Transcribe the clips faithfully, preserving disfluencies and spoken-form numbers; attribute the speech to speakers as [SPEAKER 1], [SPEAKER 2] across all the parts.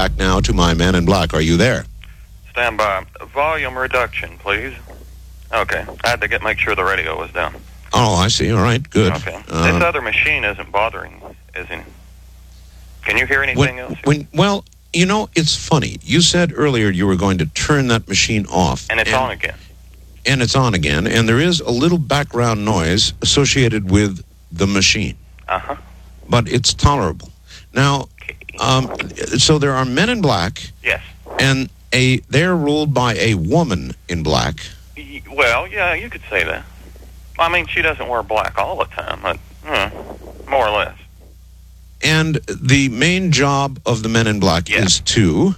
[SPEAKER 1] back now to my Man in Black. Are you there?
[SPEAKER 2] Stand by. Volume reduction, please. Okay. I had to get make sure the radio was down.
[SPEAKER 1] Oh, I see. All right. Good.
[SPEAKER 2] Okay.
[SPEAKER 1] Uh,
[SPEAKER 2] this other machine isn't bothering, is it? Can you hear anything
[SPEAKER 1] when,
[SPEAKER 2] else?
[SPEAKER 1] When, well, you know, it's funny. You said earlier you were going to turn that machine off.
[SPEAKER 2] And it's
[SPEAKER 1] and,
[SPEAKER 2] on again.
[SPEAKER 1] And it's on again. And there is a little background noise associated with the machine.
[SPEAKER 2] Uh-huh.
[SPEAKER 1] But it's tolerable. Now,
[SPEAKER 2] Okay.
[SPEAKER 1] um, so there are Men in Black.
[SPEAKER 2] Yes.
[SPEAKER 1] And a they're ruled by a woman in black.
[SPEAKER 2] Y- Well, yeah, you could say that. I mean, she doesn't wear black all the time, but hmm, more or less.
[SPEAKER 1] And the main job of the Men in Black
[SPEAKER 2] Yes.
[SPEAKER 1] is to...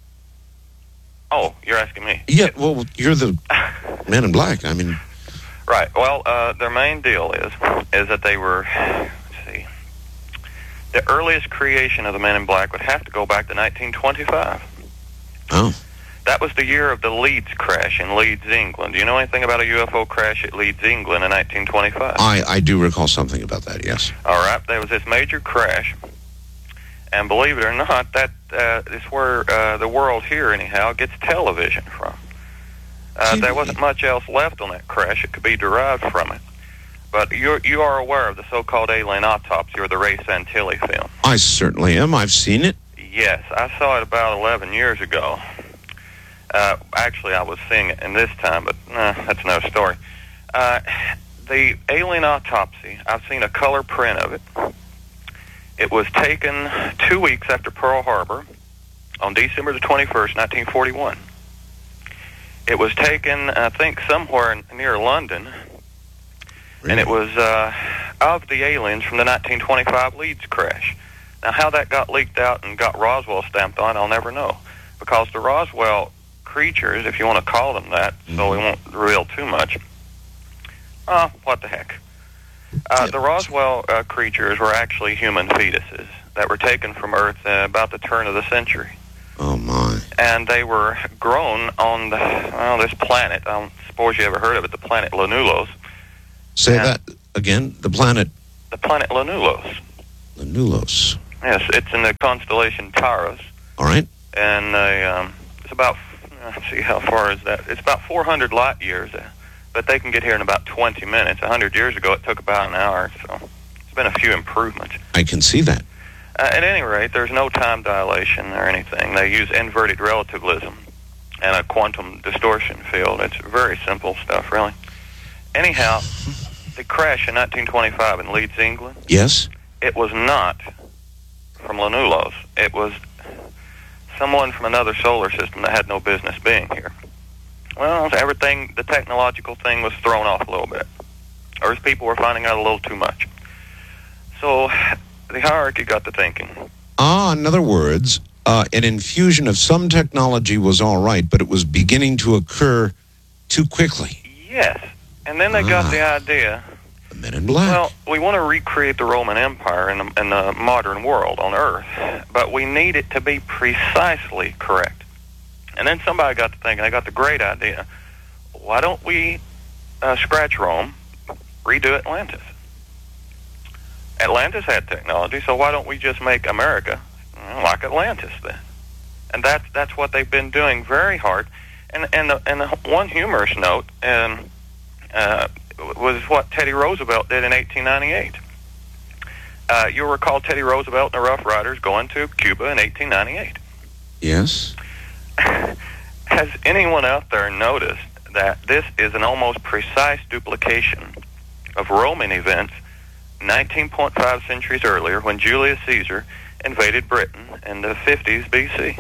[SPEAKER 2] Oh, you're asking me?
[SPEAKER 1] Yeah, well, you're the Men in Black. I mean...
[SPEAKER 2] Right. Well, uh, their main deal is is that they were, let's see, the earliest creation of the Men in Black would have to go back to nineteen twenty-five.
[SPEAKER 1] Oh.
[SPEAKER 2] That was the year of the Leeds crash in Leeds, England. Do you know anything about a U F O crash at Leeds, England in nineteen twenty-five?
[SPEAKER 1] I, I do recall something about that, yes.
[SPEAKER 2] All right. There was this major crash, and believe it or not, that uh, is where uh, the world here, anyhow, gets television from. Uh, there wasn't much else left on that crash. It could be derived from it. But you're, you are aware of the so-called alien autopsy or the Ray Santilli film.
[SPEAKER 1] I certainly am. I've seen it.
[SPEAKER 2] Yes, I saw it about eleven years ago. Uh, actually, I was seeing it in this time, but uh, that's another story. Uh, the alien autopsy, I've seen a color print of it. It was taken two weeks after Pearl Harbor on December the twenty-first, nineteen forty-one. It was taken, I think, somewhere near London,
[SPEAKER 1] Really?
[SPEAKER 2] and it was uh, of the aliens from the nineteen twenty-five Leeds crash. Now, how that got leaked out and got Roswell stamped on, I'll never know, because the Roswell creatures, if you want to call them that, mm-hmm. so we won't reveal too much. Oh, what the heck. Uh, the Roswell uh, creatures were actually human fetuses that were taken from Earth uh, about the turn of the century.
[SPEAKER 1] Oh, my.
[SPEAKER 2] And they were grown on the, well, this planet. I don't suppose you ever heard of it, the planet Lanulos.
[SPEAKER 1] Say
[SPEAKER 2] and
[SPEAKER 1] that again. The planet...
[SPEAKER 2] The planet Lanulos.
[SPEAKER 1] Lanulos.
[SPEAKER 2] Yes, it's in the constellation Taurus.
[SPEAKER 1] All right.
[SPEAKER 2] And uh, um, it's about, let's see, how far is that? It's about four hundred light years, uh, but they can get here in about twenty minutes. one hundred years ago, it took about an hour, so it's been a few improvements.
[SPEAKER 1] I can see that.
[SPEAKER 2] Uh, at any rate, there's no time dilation or anything. They use inverted relativism and a quantum distortion field. It's very simple stuff, really. Anyhow, the crash in nineteen twenty-five in Leeds, England,
[SPEAKER 1] Yes?
[SPEAKER 2] it was not from Lanulos. It was someone from another solar system that had no business being here. Well, everything, the technological thing was thrown off a little bit. Earth people were finding out a little too much. So the hierarchy got to thinking.
[SPEAKER 1] Ah, in other words, uh, an infusion of some technology was all right, but it was beginning to occur too quickly.
[SPEAKER 2] Yes. And then they
[SPEAKER 1] Ah.
[SPEAKER 2] got the idea,
[SPEAKER 1] The Men in Black.
[SPEAKER 2] well, we want to recreate the Roman Empire in the, in the modern world on Earth, but we need it to be precisely correct. And then somebody got to thinking, they got the great idea, why don't we uh, scratch Rome, redo Atlantis? Atlantis had technology, so why don't we just make America well, like Atlantis then? And that's that's what they've been doing very hard. And and the, and the one humorous note um, uh, was what Teddy Roosevelt did in eighteen ninety-eight. Uh, you'll recall Teddy Roosevelt and the Rough Riders going to Cuba in eighteen ninety-eight.
[SPEAKER 1] Yes?
[SPEAKER 2] Has anyone out there noticed that this is an almost precise duplication of Roman events nineteen point five centuries earlier when Julius Caesar invaded Britain in the fifties B C?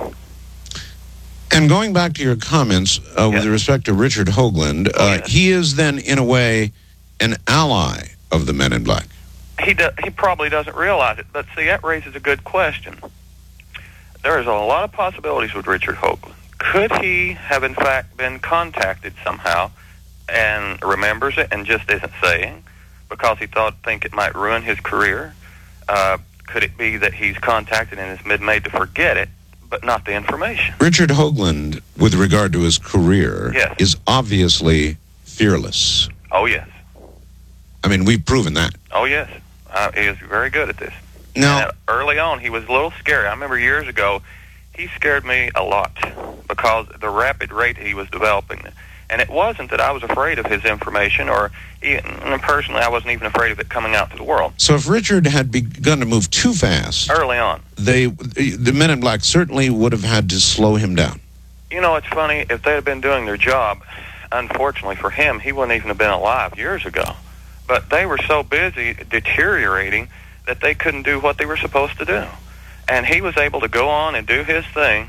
[SPEAKER 1] And going back to your comments uh,
[SPEAKER 2] Yes.
[SPEAKER 1] with respect to Richard Hoagland, uh,
[SPEAKER 2] Oh, yes.
[SPEAKER 1] he is then, in a way, an ally of the Men in Black.
[SPEAKER 2] He do, he probably doesn't realize it, but see, that raises a good question. There is a lot of possibilities with Richard Hoagland. Could he have, in fact, been contacted somehow and remembers it and just isn't saying because he thought think it might ruin his career? Uh, could it be that he's contacted and has been made to forget it, but not the information?
[SPEAKER 1] Richard Hoagland, with regard to his career,
[SPEAKER 2] Yes.
[SPEAKER 1] is obviously fearless.
[SPEAKER 2] Oh, yes.
[SPEAKER 1] I mean, we've proven that.
[SPEAKER 2] Oh, yes. Uh, he is very good at this.
[SPEAKER 1] Now,
[SPEAKER 2] And early on, he was a little scary. I remember years ago, he scared me a lot because the rapid rate he was developing. And it wasn't that I was afraid of his information, or even, and personally, I wasn't even afraid of it coming out to the world.
[SPEAKER 1] So if Richard had begun to move too fast,
[SPEAKER 2] early on,
[SPEAKER 1] they, the Men in Black certainly would have had to slow him down.
[SPEAKER 2] You know, it's funny, if they had been doing their job, unfortunately for him, he wouldn't even have been alive years ago. But they were so busy deteriorating that they couldn't do what they were supposed to do. And he was able to go on and do his thing.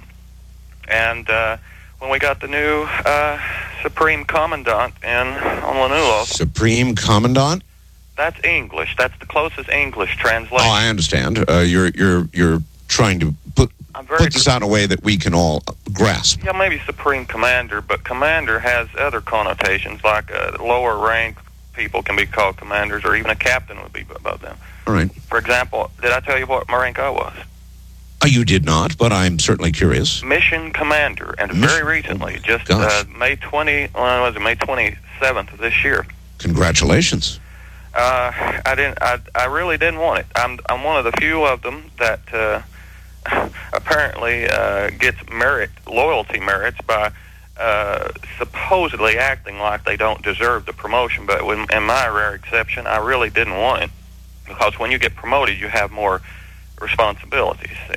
[SPEAKER 2] And uh, when we got the new uh, Supreme Commandant in on Lanulos...
[SPEAKER 1] Supreme Commandant?
[SPEAKER 2] That's English. That's the closest English translation.
[SPEAKER 1] Oh, I understand. Uh, you're you're you're trying to put put this out in a way that we can all grasp.
[SPEAKER 2] Yeah, maybe Supreme Commander, but Commander has other connotations, like uh, lower rank people can be called commanders, or even a captain would be above them.
[SPEAKER 1] All right.
[SPEAKER 2] For example, did I tell you what my rank I was?
[SPEAKER 1] Oh, you did not, but I'm certainly curious.
[SPEAKER 2] Mission Commander, and
[SPEAKER 1] Mission,
[SPEAKER 2] very recently,
[SPEAKER 1] oh
[SPEAKER 2] just uh, May twentieth, well, was it May twenty-seventh of this year.
[SPEAKER 1] Congratulations.
[SPEAKER 2] Uh, I didn't. I, I really didn't want it. I'm. I'm one of the few of them that uh, apparently uh, gets merit, loyalty merits by uh, supposedly acting like they don't deserve the promotion. But when, in my rare exception, I really didn't want it, because when you get promoted, you have more responsibilities. See.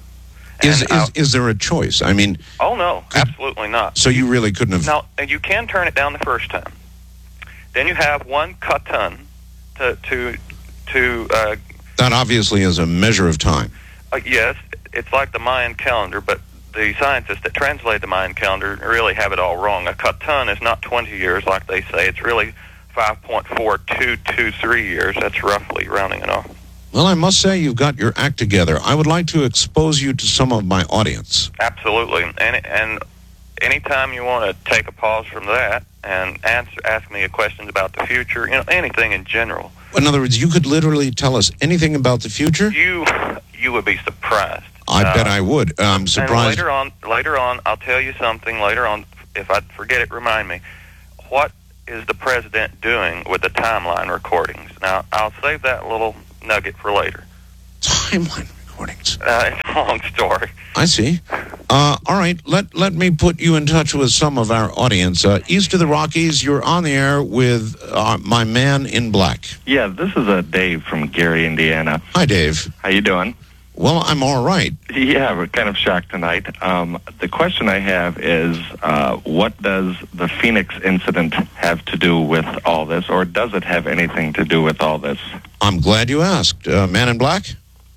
[SPEAKER 1] Is
[SPEAKER 2] And
[SPEAKER 1] is,
[SPEAKER 2] I-
[SPEAKER 1] is there a choice? I mean,
[SPEAKER 2] Oh no,
[SPEAKER 1] Could-
[SPEAKER 2] absolutely not.
[SPEAKER 1] so you really couldn't have.
[SPEAKER 2] Now, and you can turn it down the first time. Then you have one katan to to to uh,
[SPEAKER 1] That obviously is a measure of time.
[SPEAKER 2] uh, yes, it's like the Mayan calendar, but the scientists that translate the Mayan calendar really have it all wrong. A katan is not twenty years like they say. It's really five point four two two three years. That's roughly rounding it off.
[SPEAKER 1] Well, I must say you've got your act together. I would like to expose you to some of my audience.
[SPEAKER 2] Absolutely, and and anytime you want to take a pause from that and answer, ask me questions about the future, you know, anything in general,
[SPEAKER 1] In other words, you could literally tell us anything about the future?
[SPEAKER 2] you you would be surprised.
[SPEAKER 1] I
[SPEAKER 2] Uh,
[SPEAKER 1] bet I would. I'm
[SPEAKER 2] And
[SPEAKER 1] surprised.
[SPEAKER 2] later on, later on, I'll tell you something. Later on, if I forget it, remind me. What is the president doing with the timeline recordings? Now, I'll save that little nugget for later.
[SPEAKER 1] Timeline recordings.
[SPEAKER 2] Uh, it's a long story.
[SPEAKER 1] I see. Uh, all right, let let me put you in touch with some of our audience. Uh, east of the Rockies, you're on the air with uh, my man in black.
[SPEAKER 3] Yeah, this is uh, Dave from Gary, Indiana.
[SPEAKER 1] Hi, Dave.
[SPEAKER 3] How you doing?
[SPEAKER 1] Well, I'm all right.
[SPEAKER 3] Yeah, we're kind of shocked tonight. Um, the question I have is, uh, what does the Phoenix incident have to do with all this, or does it have anything to do with all this?
[SPEAKER 1] I'm glad you asked. Uh, man in black?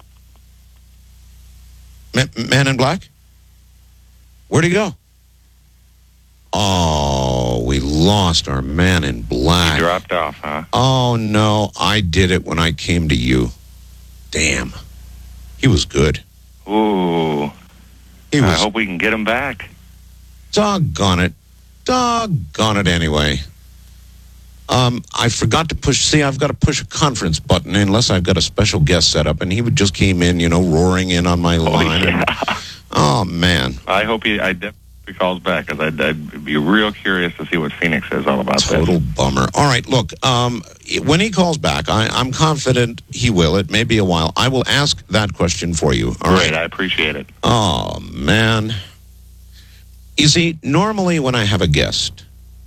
[SPEAKER 1] Ma- man in black? Where'd he go? Oh, we lost our man in black.
[SPEAKER 3] You dropped off, huh?
[SPEAKER 1] Oh, no, I did it when I came to you. Damn. He was good.
[SPEAKER 3] Ooh,
[SPEAKER 1] He
[SPEAKER 3] I
[SPEAKER 1] was
[SPEAKER 3] hope we can get him back.
[SPEAKER 1] doggone it. Doggone it anyway. Um, I forgot to push, see, I've got to push a conference button unless I've got a special guest set up, and he would just came in, you know, roaring in on my line.
[SPEAKER 3] yeah.
[SPEAKER 1] And, oh, man.
[SPEAKER 3] I hope he, I definitely calls back, because I'd, I'd be real curious to see what Phoenix is all about.
[SPEAKER 1] Total
[SPEAKER 3] this.
[SPEAKER 1] bummer. All right, look, um, when he calls back, I, I'm confident he will. It may be a while. I will ask that question for you. All
[SPEAKER 3] Great,
[SPEAKER 1] right.
[SPEAKER 3] I appreciate it.
[SPEAKER 1] Oh, man. You see, normally when I have a guest,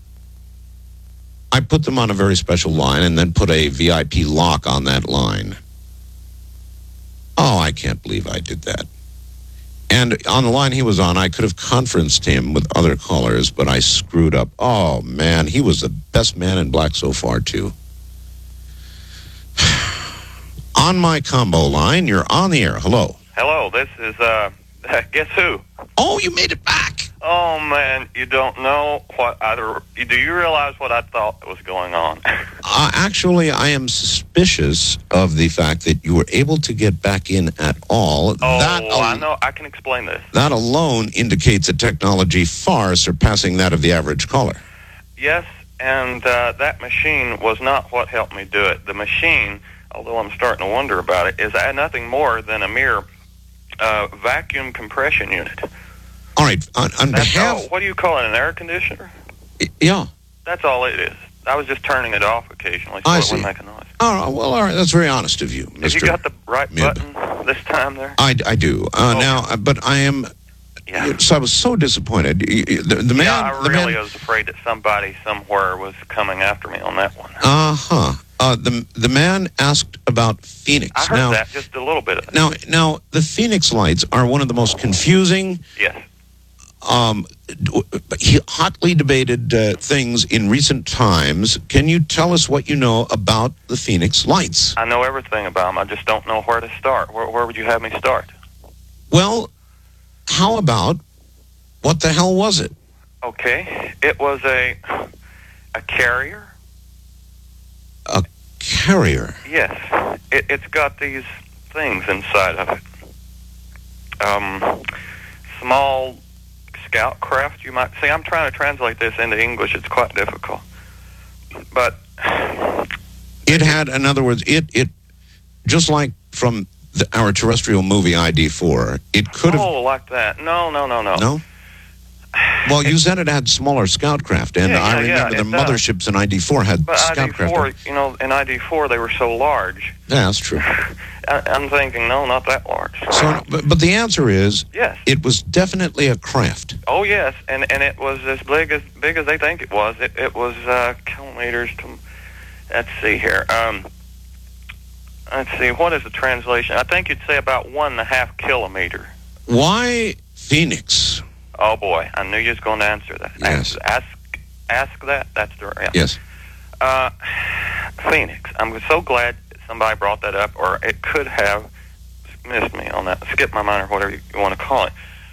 [SPEAKER 1] I put them on a very special line and then put a V I P lock on that line. Oh, I can't believe I did that. And on the line he was on, I could have conferenced him with other callers, but I screwed up. Oh, man, he was the best man in black so far, too. On my combo line, you're on the air. Hello.
[SPEAKER 2] Hello, this is, uh, guess who?
[SPEAKER 1] Oh, you made it back.
[SPEAKER 2] Oh, man, you don't know what either. Do you realize what I thought was going on?
[SPEAKER 1] Uh, actually, I am suspicious of the fact that you were able to get back in at all.
[SPEAKER 2] Oh,
[SPEAKER 1] that, al-
[SPEAKER 2] I know. I can explain this.
[SPEAKER 1] that alone indicates a technology far surpassing that of the average caller.
[SPEAKER 2] Yes, and uh, that machine was not what helped me do it. The machine, although I'm starting to wonder about it, is uh, nothing more than a mere uh, vacuum compression unit.
[SPEAKER 1] All right, on, on
[SPEAKER 2] That's
[SPEAKER 1] behalf...
[SPEAKER 2] all, what do you call it, an air conditioner?
[SPEAKER 1] Yeah.
[SPEAKER 2] That's all it is. I was just turning it off occasionally so
[SPEAKER 1] I
[SPEAKER 2] it
[SPEAKER 1] see.
[SPEAKER 2] wouldn't make a noise.
[SPEAKER 1] Oh, well, all right, that's very honest of you,
[SPEAKER 2] Have
[SPEAKER 1] Mister
[SPEAKER 2] you got the right
[SPEAKER 1] Mib.
[SPEAKER 2] button this time there?
[SPEAKER 1] I, I do. Uh,
[SPEAKER 2] Oh.
[SPEAKER 1] Now, uh, but I am
[SPEAKER 2] Yeah.
[SPEAKER 1] So I was so disappointed. The, the man,
[SPEAKER 2] yeah, I
[SPEAKER 1] the
[SPEAKER 2] really
[SPEAKER 1] man,
[SPEAKER 2] was afraid that somebody somewhere was coming after me on that one.
[SPEAKER 1] Uh-huh. Uh, the the man asked about Phoenix.
[SPEAKER 2] I heard
[SPEAKER 1] now,
[SPEAKER 2] that, just a little bit of it.
[SPEAKER 1] Now, now, the Phoenix lights are one of the most confusing,
[SPEAKER 2] Yes.
[SPEAKER 1] um, d- hotly debated uh, things in recent times. Can you tell us what you know about the Phoenix lights?
[SPEAKER 2] I know everything about them. I just don't know where to start. Where, where would you have me start?
[SPEAKER 1] Well, how about, what the hell was it?
[SPEAKER 2] Okay. It was a a carrier.
[SPEAKER 1] A carrier?
[SPEAKER 2] Yes. It, it's got these things inside of it. Um, small scout craft, you might see. I'm trying to translate this into English. It's quite difficult. But
[SPEAKER 1] It had, in other words, it, it just like from the, our terrestrial movie I D four, it could have...
[SPEAKER 2] oh, like that. No, no, no, no.
[SPEAKER 1] No? Well, you said it had smaller scout craft, and
[SPEAKER 2] Yeah,
[SPEAKER 1] I
[SPEAKER 2] yeah,
[SPEAKER 1] remember
[SPEAKER 2] yeah,
[SPEAKER 1] the
[SPEAKER 2] it does.
[SPEAKER 1] motherships in I D four had
[SPEAKER 2] But
[SPEAKER 1] scout
[SPEAKER 2] I D four,
[SPEAKER 1] craft.
[SPEAKER 2] you know, in I D four they were so large.
[SPEAKER 1] Yeah, that's true.
[SPEAKER 2] I, I'm thinking, no, not that large.
[SPEAKER 1] So, but, but the answer is,
[SPEAKER 2] Yes.
[SPEAKER 1] it was definitely a craft.
[SPEAKER 2] Oh, yes, and and it was as big as big as they think it was. It it was uh, kilometers to. Let's see here. Um, let's see. What is the translation? I think you'd say about one and a half kilometer.
[SPEAKER 1] Why Phoenix?
[SPEAKER 2] Oh boy, I knew you was going to answer that.
[SPEAKER 1] Yes.
[SPEAKER 2] Ask ask that. That's the yeah.
[SPEAKER 1] Yes.
[SPEAKER 2] Uh, Phoenix. I'm so glad somebody brought that up, or it could have missed me on that, skipped my mind, or whatever you want to call it.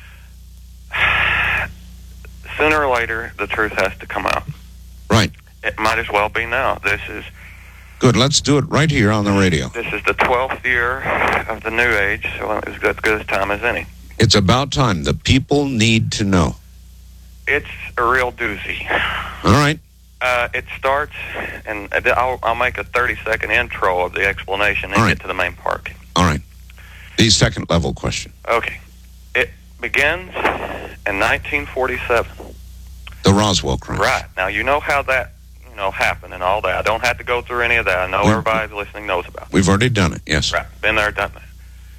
[SPEAKER 2] Sooner or later, the truth has to come out.
[SPEAKER 1] Right.
[SPEAKER 2] It might as well be now. This is
[SPEAKER 1] Good. Let's do it right here on the radio.
[SPEAKER 2] this is the twelfth year of the New Age, so it's as good a time as any.
[SPEAKER 1] It's about time. The people need to know.
[SPEAKER 2] It's a real doozy.
[SPEAKER 1] All right.
[SPEAKER 2] Uh, it starts, and I'll, I'll make a thirty-second intro of the explanation and
[SPEAKER 1] All right.
[SPEAKER 2] get to the main part.
[SPEAKER 1] All right. The second level question.
[SPEAKER 2] Okay. It begins in nineteen forty-seven.
[SPEAKER 1] The Roswell crash.
[SPEAKER 2] Right. Now, you know how that, you know, happened and all that. I don't have to go through any of that. I know
[SPEAKER 1] We-
[SPEAKER 2] everybody listening knows about it.
[SPEAKER 1] We've already done it. Yes.
[SPEAKER 2] Right. Been there, done that.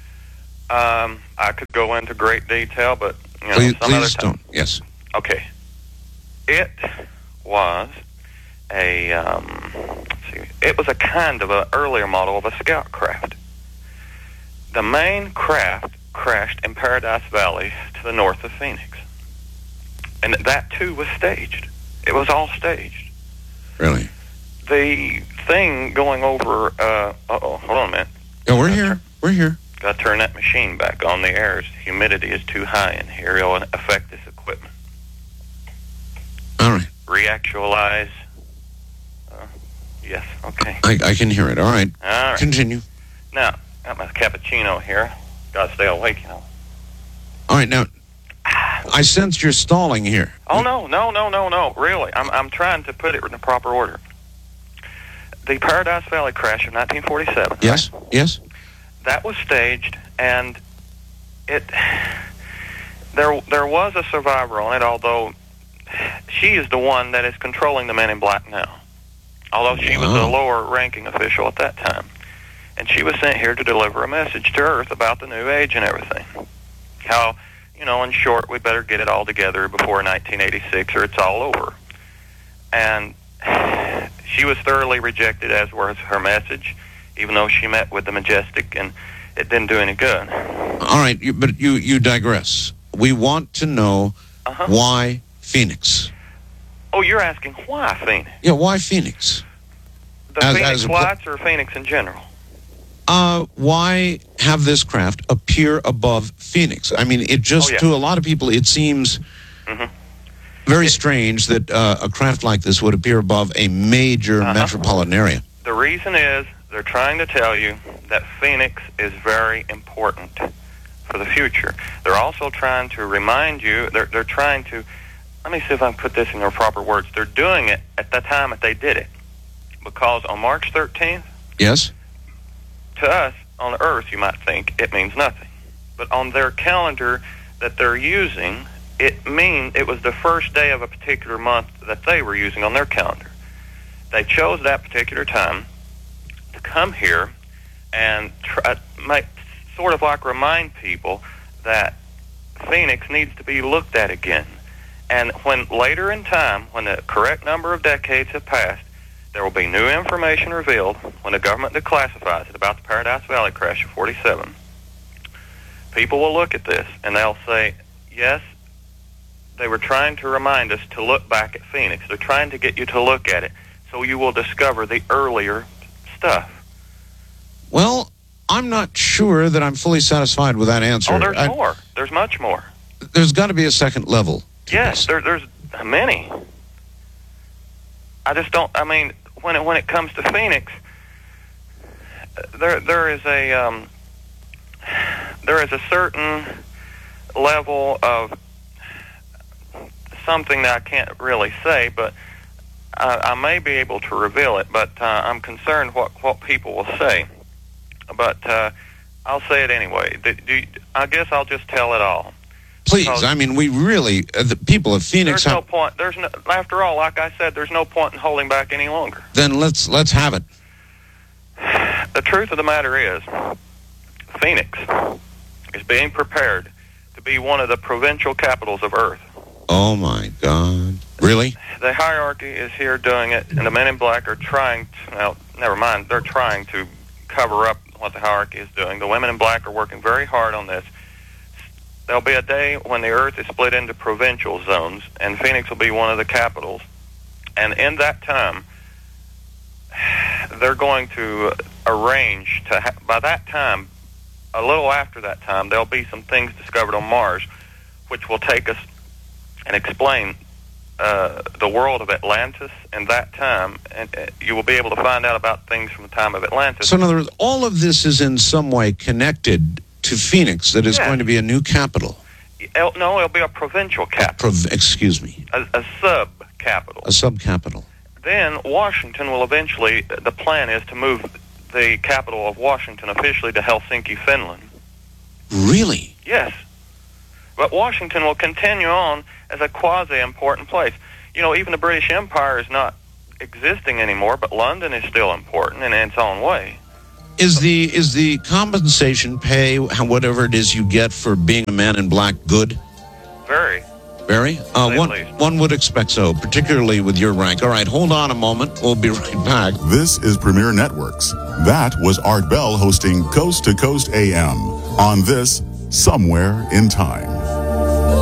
[SPEAKER 2] Um, I could go into great detail, but, you know,
[SPEAKER 1] Please,
[SPEAKER 2] some other
[SPEAKER 1] please
[SPEAKER 2] time.
[SPEAKER 1] don't. Yes.
[SPEAKER 2] Okay. It was a, um, let's see, it was a kind of an earlier model of a scout craft. The main craft crashed in Paradise Valley to the north of Phoenix. And that, too, was staged. It was all staged.
[SPEAKER 1] Really?
[SPEAKER 2] The thing going over, uh, uh-oh, hold on a minute.
[SPEAKER 1] Yeah, we're here. We're here.
[SPEAKER 2] Got to turn that machine back on. The air is, humidity is too high in here. It'll affect this equipment.
[SPEAKER 1] All right.
[SPEAKER 2] Reactualize. Uh, yes, okay.
[SPEAKER 1] I, I can hear it. All right.
[SPEAKER 2] All right.
[SPEAKER 1] Continue.
[SPEAKER 2] Now, got my cappuccino here. Got to stay awake, you know.
[SPEAKER 1] All right. Now, I sense you're stalling here.
[SPEAKER 2] Oh, no, no, no, no, no. Really. I'm, I'm trying to put it in the proper order. The Paradise Valley crash of nineteen forty-seven.
[SPEAKER 1] Yes.
[SPEAKER 2] Right?
[SPEAKER 1] Yes.
[SPEAKER 2] That was staged, and it there there was a survivor on it, although she is the one that is controlling the Men in Black now. Although she was a
[SPEAKER 1] Wow.
[SPEAKER 2] lower-ranking official at that time. And she was sent here to deliver a message to Earth about the New Age and everything. How, you know, in short, we better get it all together before nineteen eighty-six or it's all over. And she was thoroughly rejected, as was her message, even though she met with the Majestic, and it didn't do any good.
[SPEAKER 1] All right. You, but you, you digress. We want to know
[SPEAKER 2] Uh-huh.
[SPEAKER 1] why Phoenix.
[SPEAKER 2] Oh, you're asking why Phoenix?
[SPEAKER 1] Yeah, why Phoenix?
[SPEAKER 2] The
[SPEAKER 1] As-
[SPEAKER 2] Phoenix
[SPEAKER 1] as a pl-
[SPEAKER 2] lights or Phoenix in general?
[SPEAKER 1] Uh, why have this craft appear above Phoenix? I mean, it just,
[SPEAKER 2] Oh, yeah.
[SPEAKER 1] to a lot of people, it seems
[SPEAKER 2] Mhm.
[SPEAKER 1] very strange that uh, a craft like this would appear above a major
[SPEAKER 2] Uh-huh.
[SPEAKER 1] metropolitan area.
[SPEAKER 2] The reason is they're trying to tell you that Phoenix is very important for the future. They're also trying to remind you, they're, they're trying to, let me see if I can put this in their proper words. They're doing it at the time that they did it. Because on March thirteenth,
[SPEAKER 1] Yes?
[SPEAKER 2] to us, on Earth, you might think it means nothing. But on their calendar that they're using, it means it was the first day of a particular month that they were using on their calendar. They chose that particular time to come here and try, make, sort of like remind people that Phoenix needs to be looked at again. And when later in time, when the correct number of decades have passed, there will be new information revealed when the government declassifies it about the Paradise Valley crash of forty-seven. People will look at this and they'll say, yes, they were trying to remind us to look back at Phoenix. They're trying to get you to look at it so you will discover the earlier stuff.
[SPEAKER 1] Well, I'm not sure that I'm fully satisfied with that answer.
[SPEAKER 2] Oh, there's
[SPEAKER 1] I,
[SPEAKER 2] more. There's much more.
[SPEAKER 1] There's got to be a second level.
[SPEAKER 2] Yes, there, there's many. I just don't, I mean, when it, when it comes to Phoenix, there there is a um, there is a certain level of something that I can't really say, but I, I may be able to reveal it, but uh, I'm concerned what, what people will say. But uh, I'll say it anyway. Do, do, I guess I'll just tell it all.
[SPEAKER 1] Please,
[SPEAKER 2] Because
[SPEAKER 1] I mean, we really, uh, the people of Phoenix...
[SPEAKER 2] There's no
[SPEAKER 1] have,
[SPEAKER 2] point. There's no, after all, like I said, there's no point in holding back any longer.
[SPEAKER 1] Then let's let's have it.
[SPEAKER 2] The truth of the matter is, Phoenix is being prepared to be one of the provincial capitals of Earth.
[SPEAKER 1] Oh, my God. Really?
[SPEAKER 2] The hierarchy is here doing it, and the men in black are trying to, well, never mind, they're trying to cover up what the hierarchy is doing. The women in black are working very hard on this. There'll be a day when the Earth is split into provincial zones, and Phoenix will be one of the capitals. And in that time, they're going to arrange to, ha- by that time, a little after that time, there'll be some things discovered on Mars, which will take us and explain uh, the world of Atlantis in that time. And uh, you will be able to find out about things from the time of Atlantis.
[SPEAKER 1] So in other words, all of this is in some way connected to Phoenix that is
[SPEAKER 2] Yeah.
[SPEAKER 1] going to be a new capital.
[SPEAKER 2] El- no, it'll be a provincial capital,
[SPEAKER 1] Prov- excuse me,
[SPEAKER 2] a, a sub-capital.
[SPEAKER 1] a sub-capital.
[SPEAKER 2] Then Washington will eventually, the plan is to move the capital of Washington officially to Helsinki, Finland.
[SPEAKER 1] Really?
[SPEAKER 2] Yes. But Washington will continue on as a quasi-important place. You know, even the British Empire is not existing anymore, but London is still important in its own way.
[SPEAKER 1] Is the is the compensation pay, whatever it is you get for being a man in black, good?
[SPEAKER 2] Very.
[SPEAKER 1] Very? Uh,
[SPEAKER 2] At
[SPEAKER 1] one,
[SPEAKER 2] least.
[SPEAKER 1] one would expect so, particularly with your rank. All right, hold on a moment. We'll be right back.
[SPEAKER 4] This is Premier Networks. That was Art Bell hosting Coast to Coast A M on this Somewhere in Time.